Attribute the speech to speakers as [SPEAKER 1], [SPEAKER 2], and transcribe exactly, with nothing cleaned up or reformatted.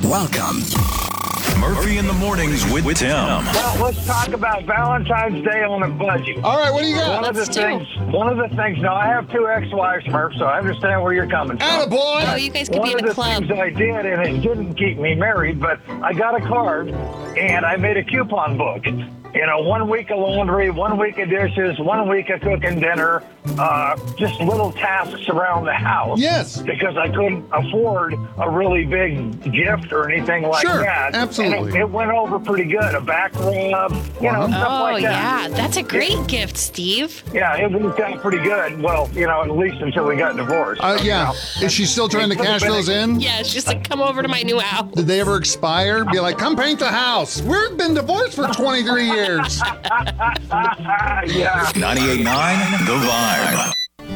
[SPEAKER 1] Welcome.
[SPEAKER 2] Murphy in the Mornings with, with Tim.
[SPEAKER 3] Well, let's talk about Valentine's Day on a budget.
[SPEAKER 4] All right, what do you got?
[SPEAKER 3] One of the
[SPEAKER 5] Let's do.
[SPEAKER 3] things, one of the things. Now, I have two ex-wives, Murph, so I understand where you're coming from.
[SPEAKER 4] Attaboy!
[SPEAKER 5] Oh, you guys could
[SPEAKER 3] One
[SPEAKER 5] be
[SPEAKER 3] of
[SPEAKER 5] in a
[SPEAKER 3] the
[SPEAKER 5] club.
[SPEAKER 3] things I did, and it didn't keep me married, but I got a card, and I made a coupon book. You know, one week of laundry, one week of dishes, one week of cooking dinner, uh, just little tasks around the house.
[SPEAKER 4] Yes.
[SPEAKER 3] Because I couldn't afford a really big gift or anything like
[SPEAKER 4] Sure,
[SPEAKER 3] that.
[SPEAKER 4] absolutely.
[SPEAKER 3] And it, it went over pretty good. A back rub, you know,
[SPEAKER 4] Uh-huh.
[SPEAKER 3] stuff
[SPEAKER 5] Oh,
[SPEAKER 3] like that.
[SPEAKER 5] yeah. That's a great gift, Steve.
[SPEAKER 3] Yeah, it worked out pretty good. Well, you know, at least until we got divorced.
[SPEAKER 4] Uh,
[SPEAKER 3] So, you
[SPEAKER 4] yeah.
[SPEAKER 3] know,
[SPEAKER 4] Is she still trying to
[SPEAKER 3] it could've
[SPEAKER 4] cash
[SPEAKER 3] been a-
[SPEAKER 4] those in?
[SPEAKER 5] Yeah, it's just like, come over to my new house.
[SPEAKER 4] Did they ever expire? Be like, come paint the house. We've been divorced for twenty-three years.
[SPEAKER 3] yeah.
[SPEAKER 2] ninety-eight point nine The Vibe.